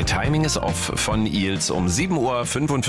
My Timing is Off von Eels um 7.45 Uhr,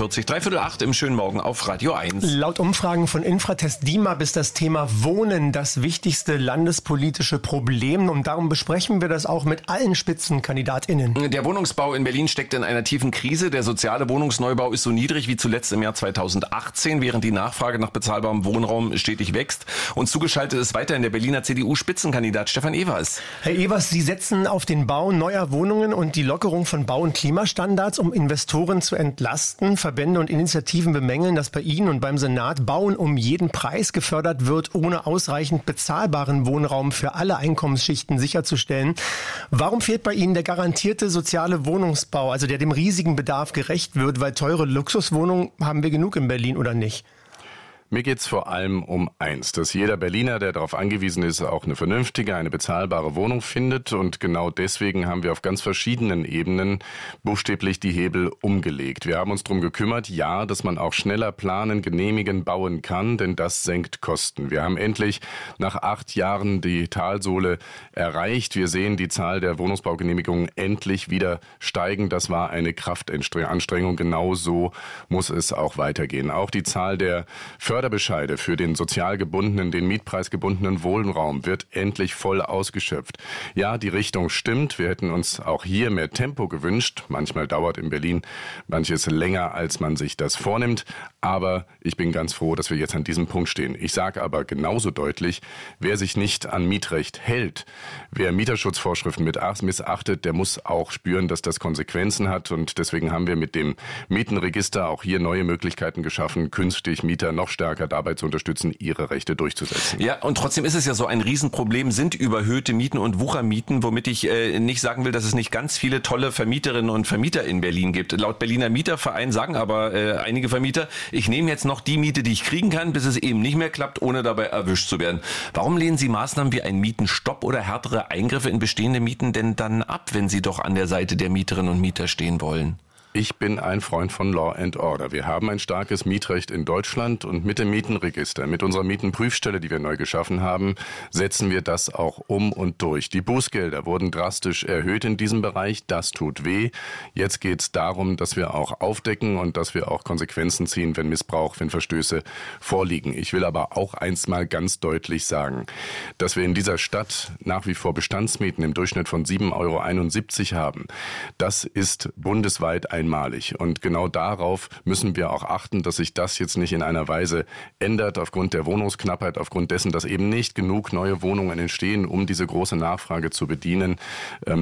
7:45 im schönen Morgen auf Radio 1. Laut Umfragen von Infratest DIMAP ist das Thema Wohnen das wichtigste landespolitische Problem. Und darum besprechen wir das auch mit allen SpitzenkandidatInnen. Der Wohnungsbau in Berlin steckt in einer tiefen Krise. Der soziale Wohnungsneubau ist so niedrig wie zuletzt im Jahr 2018, während die Nachfrage nach bezahlbarem Wohnraum stetig wächst. Und zugeschaltet ist weiterhin der Berliner CDU-Spitzenkandidat Stefan Evers. Herr Evers, Sie setzen auf den Bau neuer Wohnungen und die Lockerung von Bau- und Klimastandards, um Investoren zu entlasten. Verbände und Initiativen bemängeln, dass bei Ihnen und beim Senat Bauen um jeden Preis gefördert wird, ohne ausreichend bezahlbaren Wohnraum für alle Einkommensschichten sicherzustellen. Warum fehlt bei Ihnen der garantierte soziale Wohnungsbau, also der dem riesigen Bedarf gerecht wird, weil teure Luxuswohnungen haben wir genug in Berlin oder nicht? Mir geht's vor allem um eins, dass jeder Berliner, der darauf angewiesen ist, auch eine vernünftige, eine bezahlbare Wohnung findet. Und genau deswegen haben wir auf ganz verschiedenen Ebenen buchstäblich die Hebel umgelegt. Wir haben uns darum gekümmert, ja, dass man auch schneller planen, genehmigen, bauen kann, denn das senkt Kosten. Wir haben endlich nach 8 Jahren die Talsohle erreicht. Wir sehen die Zahl der Wohnungsbaugenehmigungen endlich wieder steigen. Das war eine Kraftanstrengung. Genau so muss es auch weitergehen. Auch die Zahl der Förderbescheide für den sozial gebundenen, den mietpreisgebundenen Wohnraum wird endlich voll ausgeschöpft. Ja, die Richtung stimmt. Wir hätten uns auch hier mehr Tempo gewünscht. Manchmal dauert in Berlin manches länger, als man sich das vornimmt. Aber ich bin ganz froh, dass wir jetzt an diesem Punkt stehen. Ich sage aber genauso deutlich, wer sich nicht an Mietrecht hält, wer Mieterschutzvorschriften missachtet, der muss auch spüren, dass das Konsequenzen hat. Und deswegen haben wir mit dem Mietenregister auch hier neue Möglichkeiten geschaffen, künftig Mieter noch stärker dabei zu unterstützen, ihre Rechte durchzusetzen. Ja, und trotzdem ist es ja so, ein Riesenproblem sind überhöhte Mieten und Wuchermieten, womit ich nicht sagen will, dass es nicht ganz viele tolle Vermieterinnen und Vermieter in Berlin gibt. Laut Berliner Mieterverein sagen aber einige Vermieter, ich nehme jetzt noch die Miete, die ich kriegen kann, bis es eben nicht mehr klappt, ohne dabei erwischt zu werden. Warum lehnen Sie Maßnahmen wie einen Mietenstopp oder härtere Eingriffe in bestehende Mieten denn dann ab, wenn Sie doch an der Seite der Mieterinnen und Mieter stehen wollen? Ich bin ein Freund von Law and Order. Wir haben ein starkes Mietrecht in Deutschland und mit dem Mietenregister, mit unserer Mietenprüfstelle, die wir neu geschaffen haben, setzen wir das auch um und durch. Die Bußgelder wurden drastisch erhöht in diesem Bereich. Das tut weh. Jetzt geht es darum, dass wir auch aufdecken und dass wir auch Konsequenzen ziehen, wenn Missbrauch, wenn Verstöße vorliegen. Ich will aber auch eins mal ganz deutlich sagen, dass wir in dieser Stadt nach wie vor Bestandsmieten im Durchschnitt von 7,71 € haben. Das ist bundesweit einmalig. Und genau darauf müssen wir auch achten, dass sich das jetzt nicht in einer Weise ändert aufgrund der Wohnungsknappheit, aufgrund dessen, dass eben nicht genug neue Wohnungen entstehen, um diese große Nachfrage zu bedienen.